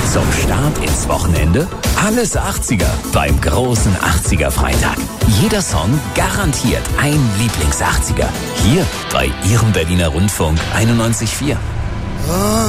Zum Start ins Wochenende alles 80er beim großen 80er Freitag. Jeder Song garantiert ein Lieblings-80er. Hier bei Ihrem Berliner Rundfunk 91,4.